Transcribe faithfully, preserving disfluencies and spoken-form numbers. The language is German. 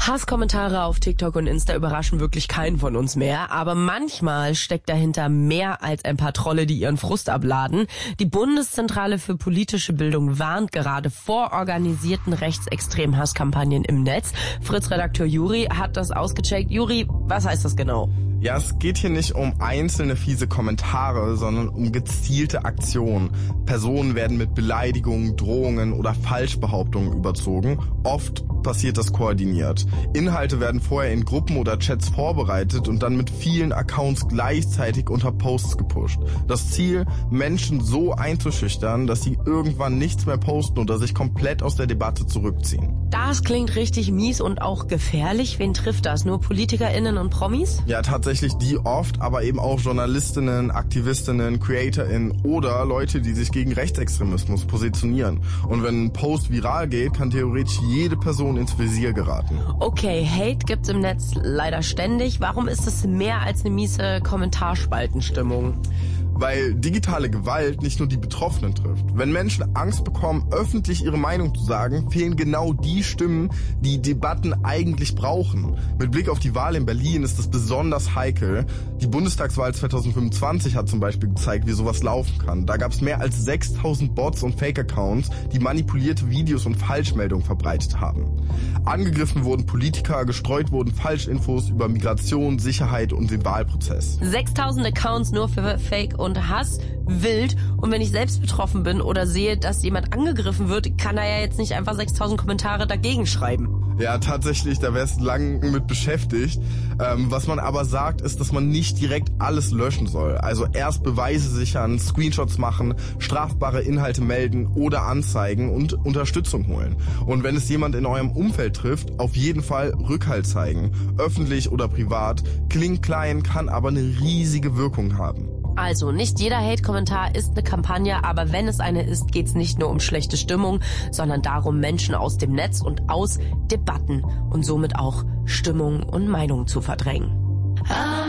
Hasskommentare auf TikTok und Insta überraschen wirklich keinen von uns mehr, aber manchmal steckt dahinter mehr als ein paar Trolle, die ihren Frust abladen. Die Bundeszentrale für politische Bildung warnt gerade vor organisierten rechtsextremen Hasskampagnen im Netz. Fritz-Redakteur Juri hat das ausgecheckt. Juri, was heißt das genau? Ja, es geht hier nicht um einzelne fiese Kommentare, sondern um gezielte Aktionen. Personen werden mit Beleidigungen, Drohungen oder Falschbehauptungen überzogen. Oft passiert das koordiniert. Inhalte werden vorher in Gruppen oder Chats vorbereitet und dann mit vielen Accounts gleichzeitig unter Posts gepusht. Das Ziel, Menschen so einzuschüchtern, dass sie irgendwann nichts mehr posten oder sich komplett aus der Debatte zurückziehen. Das klingt richtig mies und auch gefährlich. Wen trifft das? Nur PolitikerInnen und Promis? Ja, tatsächlich die oft, aber eben auch JournalistInnen, AktivistInnen, CreatorInnen oder Leute, die sich gegen Rechtsextremismus positionieren. Und wenn ein Post viral geht, kann theoretisch jede Person ins Visier geraten. Okay, Hate gibt's im Netz leider ständig. Warum ist es mehr als eine miese Kommentarspaltenstimmung? Weil digitale Gewalt nicht nur die Betroffenen trifft. Wenn Menschen Angst bekommen, öffentlich ihre Meinung zu sagen, fehlen genau die Stimmen, die Debatten eigentlich brauchen. Mit Blick auf die Wahl in Berlin ist das besonders heikel. Die Bundestagswahl zwanzig fünfundzwanzig hat zum Beispiel gezeigt, wie sowas laufen kann. Da gab es mehr als sechstausend Bots und Fake-Accounts, die manipulierte Videos und Falschmeldungen verbreitet haben. Angegriffen wurden Politiker, gestreut wurden Falschinfos über Migration, Sicherheit und den Wahlprozess. sechstausend Accounts nur für Fake und Hass, wild. Und wenn ich selbst betroffen bin oder sehe, dass jemand angegriffen wird, kann er ja jetzt nicht einfach sechstausend Kommentare dagegen schreiben. Ja, tatsächlich, da wär's lang mit beschäftigt. Ähm, was man aber sagt, ist, dass man nicht direkt alles löschen soll. Also erst Beweise sichern, Screenshots machen, strafbare Inhalte melden oder anzeigen und Unterstützung holen. Und wenn es jemand in eurem Umfeld trifft, auf jeden Fall Rückhalt zeigen. Öffentlich oder privat. Klingt klein, kann aber eine riesige Wirkung haben. Also, nicht jeder Hate-Kommentar ist eine Kampagne, aber wenn es eine ist, geht's nicht nur um schlechte Stimmung, sondern darum, Menschen aus dem Netz und aus Debatten und somit auch Stimmung und Meinung zu verdrängen.